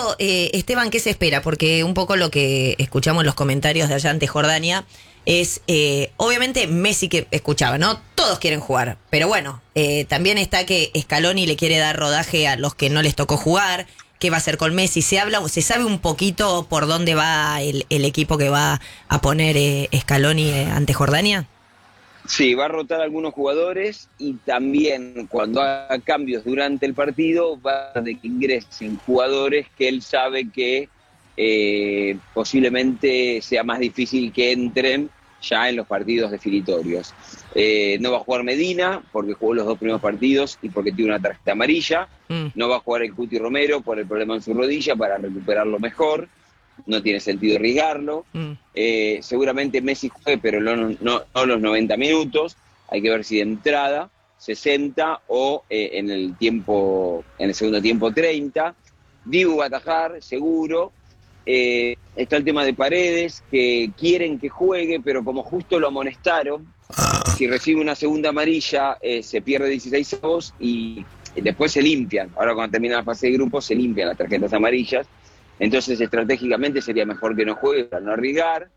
Pablo, Esteban, ¿qué se espera? Porque un poco lo que escuchamos en los comentarios de allá ante Jordania es, obviamente, Messi que escuchaba, ¿no? Todos quieren jugar, pero bueno, también está que Scaloni le quiere dar rodaje a los que no les tocó jugar. ¿Qué va a hacer con Messi? ¿Se sabe un poquito por dónde va el equipo que va a poner Scaloni ante Jordania? Sí, va a rotar algunos jugadores y también cuando haga cambios durante el partido va a de que ingresen jugadores que él sabe que posiblemente sea más difícil que entren ya en los partidos definitorios. No va a jugar Medina porque jugó los 2 primeros partidos y porque tiene una tarjeta amarilla. No va a jugar el Cuti Romero por el problema en su rodilla para recuperarlo mejor. No tiene sentido arriesgarlo. Seguramente Messi juegue, pero no los 90 minutos. Hay que ver si de entrada 60 o en el segundo tiempo 30. Dibu va a atajar, seguro. Está el tema de Paredes, que quieren que juegue, pero como justo lo amonestaron, si recibe una segunda amarilla, se pierde 16 avos y después se limpian. Ahora cuando termina la fase de grupos se limpian las tarjetas amarillas. Entonces estratégicamente sería mejor que no juegue para no arriesgar.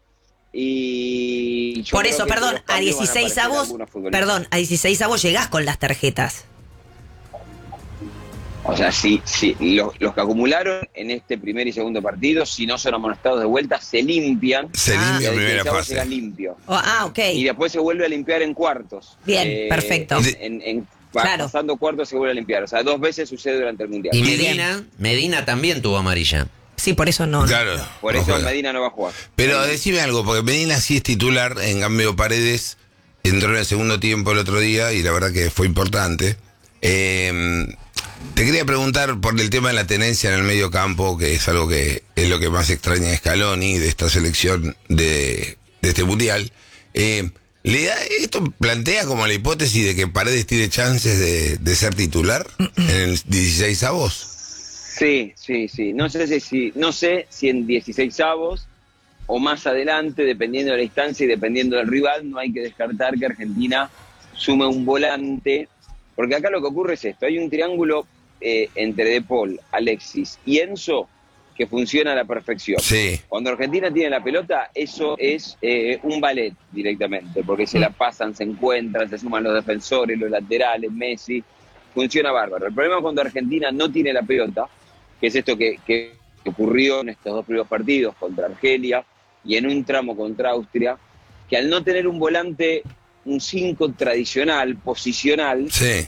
Y por eso, perdón, a 16 avos llegás con las tarjetas. O sea, sí, los que acumularon en este primer y segundo partido, si no son amonestados de vuelta, se limpian. Se limpia en primera fase. Llega limpio. Ok. Y después se vuelve a limpiar en cuartos. Bien, perfecto. Claro. Pasando cuartos se vuelve a limpiar. O sea, 2 veces sucede durante el Mundial. Y Medina también tuvo amarilla. Sí, por eso no. Claro. Por eso Medina no va a jugar. Pero decime algo, porque Medina sí es titular, en cambio Paredes entró en el segundo tiempo el otro día y la verdad que fue importante. Te quería preguntar por el tema de la tenencia en el medio campo, que es algo que es lo que más extraña a Scaloni de esta selección de este Mundial. ¿Esto plantea como la hipótesis de que Paredes tiene chances de ser titular en el 16avos? Sí. No sé si en 16avos o más adelante, dependiendo de la instancia y dependiendo del rival, no hay que descartar que Argentina sume un volante. Porque acá lo que ocurre es esto, hay un triángulo entre De Paul, Alexis y Enzo que funciona a la perfección. Sí. Cuando Argentina tiene la pelota, eso es un ballet directamente, porque se la pasan, se encuentran, se suman los defensores, los laterales, Messi, funciona bárbaro. El problema es cuando Argentina no tiene la pelota, que es esto que ocurrió en estos 2 primeros partidos contra Argelia y en un tramo contra Austria, que al no tener un volante, un 5 tradicional, posicional, sí.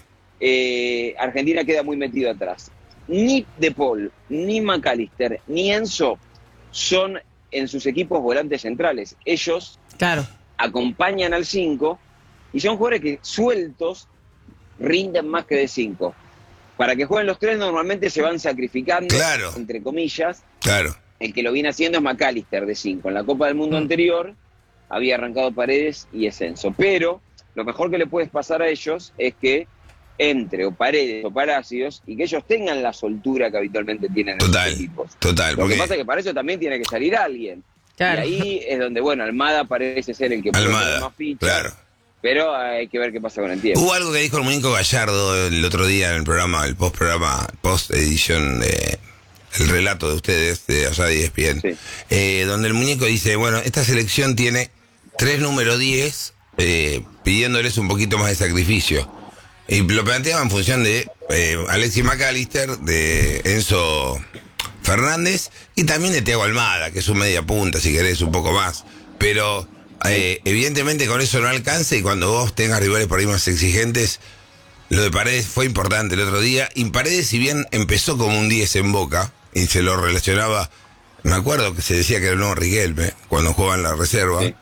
Argentina queda muy metido atrás. Ni De Paul, ni McAllister, ni Enzo son en sus equipos volantes centrales. Ellos acompañan al 5 y son jugadores que sueltos rinden más que de 5. Para que jueguen los 3 normalmente se van sacrificando, entre comillas. Claro. El que lo viene haciendo es McAllister de 5. En la Copa del Mundo anterior había arrancado Paredes y Enzo. Pero lo mejor que le puedes pasar a ellos es que entre o Paredes o Palacios y que ellos tengan la soltura que habitualmente tienen en los equipos. Lo que pasa es que para eso también tiene que salir alguien. Claro. Y ahí es donde, Almada parece ser el que puede tener más fichas. Claro. Pero hay que ver qué pasa con el tiempo. Hubo algo que dijo el muñeco Gallardo el otro día en el programa, el post-edición de el relato de ustedes, de allá de ESPN, donde el muñeco dice, esta selección tiene 3 número 10 pidiéndoles un poquito más de sacrificio. Y lo planteaba en función de Alexis McAllister, de Enzo Fernández y también de Thiago Almada, que es un media punta, si querés, un poco más. Pero evidentemente con eso no alcanza y cuando vos tengas rivales por ahí más exigentes, lo de Paredes fue importante el otro día. Y Paredes, si bien empezó como un 10 en Boca y se lo relacionaba, me acuerdo que se decía que era el nuevo Riquelme cuando jugaba en la reserva. Sí.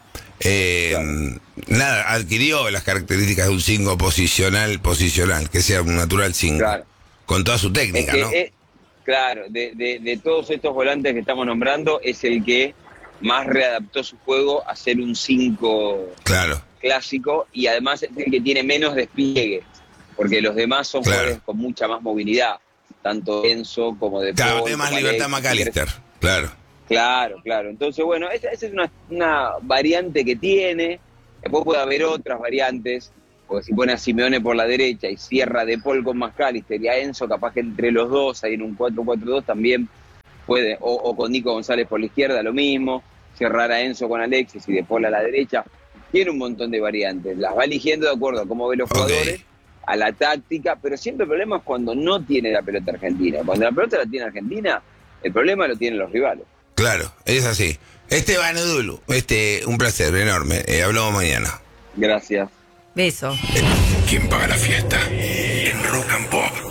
Adquirió las características de un 5 posicional, que sea un natural 5, con toda su técnica, ¿no? De todos estos volantes que estamos nombrando, es el que más readaptó su juego a ser un 5 clásico y además es el que tiene menos despliegue, porque los demás son jugadores con mucha más movilidad, tanto Enzo como De Paul. Tiene más libertad McAllister, Claro. Entonces, esa es una variante que tiene. Después puede haber otras variantes, porque si pone a Simeone por la derecha y cierra De Paul con McAllister y a Enzo, capaz que entre los dos, ahí en un 4-4-2 también puede, o con Nico González por la izquierda, lo mismo, cerrar a Enzo con Alexis y De Paul a la derecha. Tiene un montón de variantes, las va eligiendo de acuerdo a cómo ve los jugadores, a la táctica, pero siempre el problema es cuando no tiene la pelota Argentina. Cuando la pelota la tiene Argentina, el problema lo tienen los rivales. Claro, es así. Esteban Edulu, un placer enorme. Hablamos mañana. Gracias. Beso. ¿Quién paga la fiesta? En Rock and Pop.